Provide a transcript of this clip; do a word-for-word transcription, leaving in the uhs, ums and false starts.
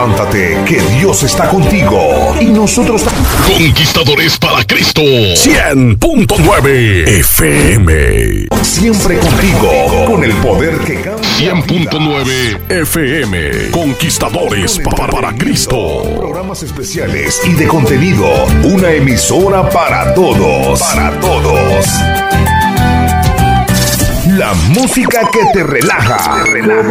levántate, que Dios está contigo. Y nosotros también. Conquistadores para Cristo. cien punto nueve F M. Siempre contigo, con el poder que cambia. cien punto nueve F M. Conquistadores para, para Cristo. Programas especiales y de contenido. Una emisora para todos. Para todos. La música que te relaja. Te relaja.